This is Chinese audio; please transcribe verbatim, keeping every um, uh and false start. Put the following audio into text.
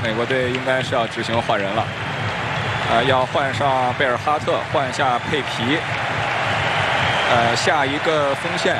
美国队应该是要执行换人了，呃，要换上贝尔哈特，换下佩皮，呃，下一个锋线